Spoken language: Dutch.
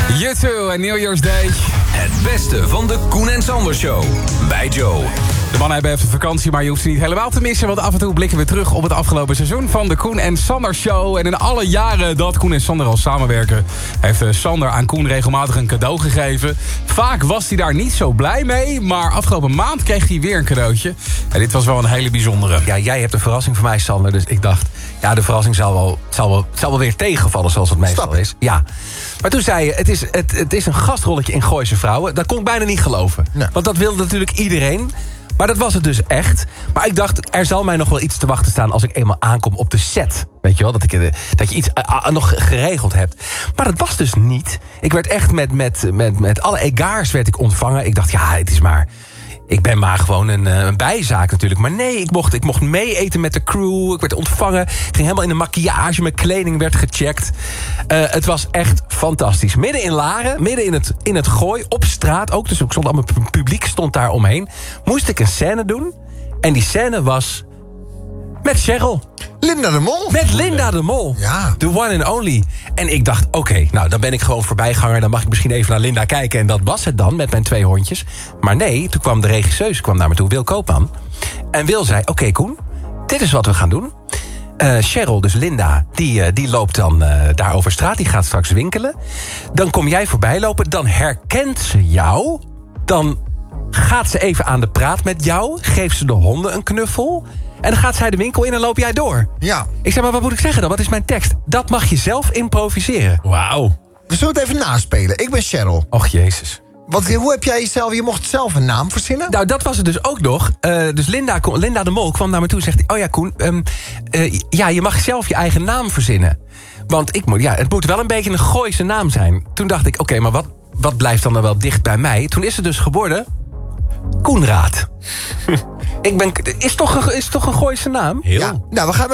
U2 en New Year's Day. Het beste van de Koen en Sander Show. Bij Joe. De mannen hebben even vakantie, maar je hoeft ze niet helemaal te missen. Want af en toe blikken we terug op het afgelopen seizoen van de Koen en Sander Show. En in alle jaren dat Koen en Sander al samenwerken, heeft Sander aan Koen regelmatig een cadeau gegeven. Vaak was hij daar niet zo blij mee, maar afgelopen maand kreeg hij weer een cadeautje. En dit was wel een hele bijzondere. Ja, jij hebt een verrassing voor mij, Sander. Dus ik dacht, ja, de verrassing zal wel weer tegenvallen, zoals het meestal is. Ja. Maar toen zei je, het is een gastrolletje in Gooise Vrouwen. Dat kon ik bijna niet geloven. Nee. Want dat wilde natuurlijk iedereen. Maar dat was het dus echt. Maar ik dacht, er zal mij nog wel iets te wachten staan als ik eenmaal aankom op de set. Weet je wel, dat je iets nog geregeld hebt. Maar dat was dus niet. Ik werd echt met alle egaars werd ik ontvangen. Ik dacht, ja, ik ben maar gewoon een bijzaak natuurlijk. Maar nee, ik mocht mee eten met de crew. Ik werd ontvangen. Ik ging helemaal in de maquillage. Mijn kleding werd gecheckt. Het was echt fantastisch. Midden in Laren, midden in het Gooi, op straat ook. Dus allemaal publiek stond daar omheen. Moest ik een scène doen. En die scène was met Cheryl. Linda de Mol. Met Linda de Mol. Ja. The one and only. En ik dacht, oké, nou, dan ben ik gewoon voorbijganger. Dan mag ik misschien even naar Linda kijken. En dat was het dan, met mijn 2 hondjes. Maar nee, toen kwam de regisseuse naar me toe, Wil Koopman. En Wil zei, oké, Koen, dit is wat we gaan doen. Cheryl, dus Linda, die loopt dan daar over straat. Die gaat straks winkelen. Dan kom jij voorbij lopen. Dan herkent ze jou. Dan gaat ze even aan de praat met jou. Geeft ze de honden een knuffel. En dan gaat zij de winkel in en loop jij door. Ja. Ik zeg, maar wat moet ik zeggen dan? Wat is mijn tekst? Dat mag je zelf improviseren. Wauw. We zullen het even naspelen. Ik ben Cheryl. Och, Jezus. Hoe heb jij jezelf... Je mocht zelf een naam verzinnen? Nou, dat was het dus ook nog. Dus Linda de Mol kwam naar me toe en zegt... Oh ja, Koen, je mag zelf je eigen naam verzinnen. Want het moet wel een beetje een Gooise naam zijn. Toen dacht ik, oké, maar wat blijft dan wel dicht bij mij? Toen is het dus geworden... Koenraad. Is toch een Gooise naam? Heel. Ja. Nou, we gaan